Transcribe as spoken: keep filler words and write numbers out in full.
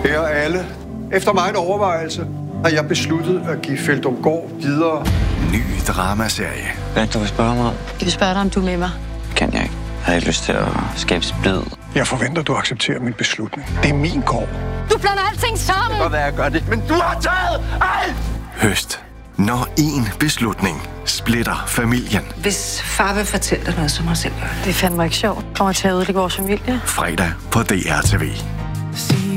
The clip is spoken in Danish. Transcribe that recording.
Her er alle. Efter meget overvejelse har jeg besluttet at give Feldumgaard videre. Ny dramaserie. Hvad du vil spørge mig? Jeg vil spørge dig, om du er med mig. Kan jeg ikke. Jeg har ikke lyst til at skabe splid. Jeg forventer, du accepterer min beslutning. Det er min gård. Du blander alting sammen! Det kan godt være, jeg gør det, men du har taget alt! Høst. Når én beslutning splitter familien. Hvis far vil fortælle dig noget, så må jeg selv gøre det. Det er fandme ikke sjovt. Kommer til at ødelægge vores familie. Fredag på D R T V.